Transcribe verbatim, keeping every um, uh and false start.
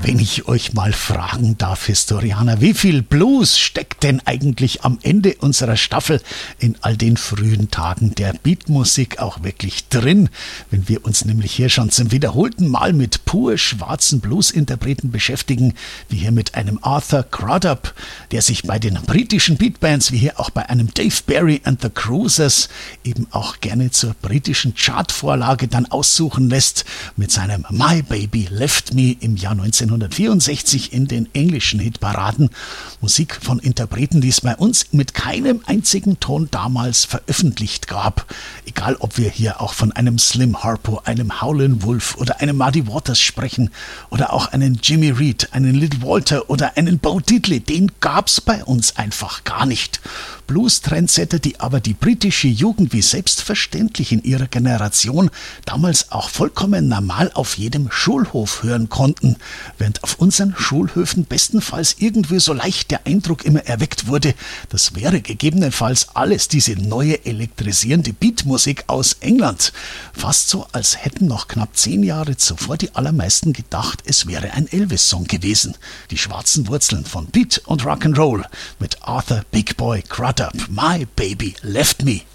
Wenn ich euch mal fragen darf, Historianer, wie viel Blues steckt denn eigentlich am Ende unserer Staffel in all den frühen Tagen der Beatmusik auch wirklich drin? Wenn wir uns nämlich hier schon zum wiederholten Mal mit pur schwarzen Blues-Interpreten beschäftigen, wie hier mit einem Arthur Crudup, der sich bei den britischen Beatbands, wie hier auch bei einem Dave Berry and the Cruisers, eben auch gerne zur britischen Chartvorlage dann aussuchen lässt, mit seinem My Baby Left Me im Jahr neunzehnhundertvierundsechzig in den englischen Hitparaden. Musik von Interpreten, die es bei uns mit keinem einzigen Ton damals veröffentlicht gab. Egal, ob wir hier auch von einem Slim Harpo, einem Howlin' Wolf oder einem Muddy Waters sprechen oder auch einen Jimmy Reed, einen Little Walter oder einen Bo Diddley, den gab's bei uns einfach gar nicht. Blues-Trendsetter, die aber die britische Jugend wie selbstverständlich in ihrer Generation damals auch vollkommen normal auf jedem Schulhof hören konnten, während auf unseren Schulhöfen bestenfalls irgendwie so leicht der Eindruck immer erweckt wurde, das wäre gegebenenfalls alles diese neue elektrisierende Beatmusik aus England. Fast so, als hätten noch knapp zehn Jahre zuvor die allermeisten gedacht, es wäre ein Elvis-Song gewesen. Die schwarzen Wurzeln von Beat und Rock'n'Roll mit Arthur Big Boy Crudup, My Baby Left Me.